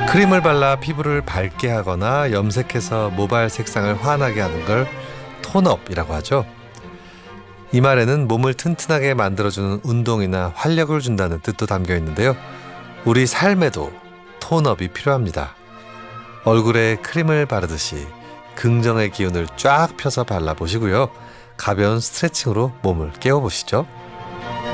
크림을 발라 피부를 밝게 하거나 염색해서 모발 색상을 환하게 하는 걸 톤업이라고 하죠. 이 말에는 몸을 튼튼하게 만들어주는 운동이나 활력을 준다는 뜻도 담겨 있는데요. 우리 삶에도 톤업이 필요합니다. 얼굴에 크림을 바르듯이 긍정의 기운을 쫙 펴서 발라보시고요. 가벼운 스트레칭으로 몸을 깨워보시죠.